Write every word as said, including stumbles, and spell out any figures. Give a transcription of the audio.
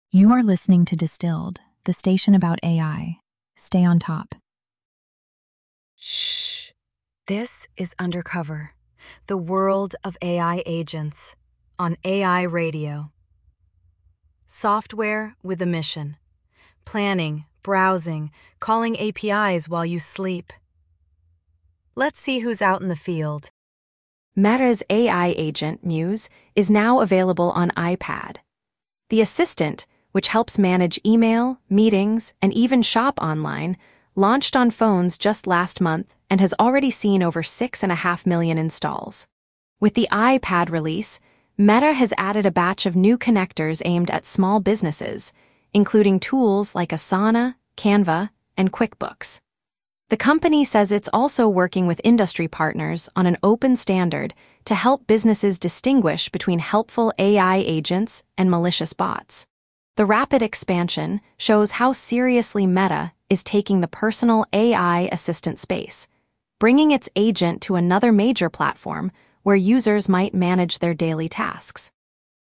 You are listening to Distilled, the station about A I. Stay on top. Shh. This is Undercover, the world of A I agents, on A I Radio. Software with a mission. Planning, browsing, calling A P Is while you sleep. Let's see who's out in the field. Meta's A I agent, Muse, is now available on iPad. The assistant, which helps manage email, meetings, and even shop online, launched on phones just last month and has already seen over six and a half million installs. With the iPad release, Meta has added a batch of new connectors aimed at small businesses, including tools like Asana, Canva, and QuickBooks. The company says it's also working with industry partners on an open standard to help businesses distinguish between helpful A I agents and malicious bots. The rapid expansion shows how seriously Meta is taking the personal A I assistant space, bringing its agent to another major platform where users might manage their daily tasks.